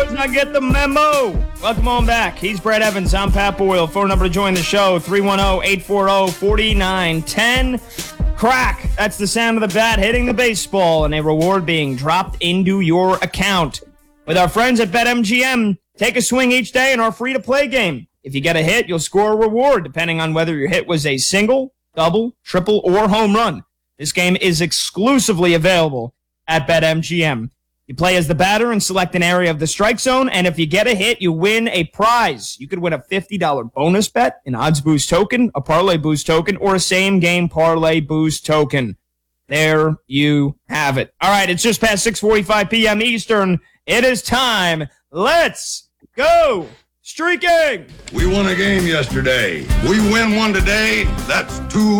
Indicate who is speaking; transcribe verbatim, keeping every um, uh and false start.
Speaker 1: Does not get the memo. Welcome on back. He's Brett Evans. I'm Pat Boyle. Phone number to join the show, three one zero, eight four zero, four nine one zero. Crack. That's the sound of the bat hitting the baseball and a reward being dropped into your account. With our friends at BetMGM, take a swing each day in our free-to-play game. If you get a hit, you'll score a reward depending on whether your hit was a single, double, triple, or home run. This game is exclusively available at BetMGM. You play as the batter and select an area of the strike zone, and if you get a hit, you win a prize. You could win a fifty dollars bonus bet, an odds boost token, a parlay boost token, or a same-game parlay boost token. There you have it. All right, it's just past six forty-five p.m. Eastern. It is time. Let's go streaking.
Speaker 2: We won a game yesterday. We win one today. That's two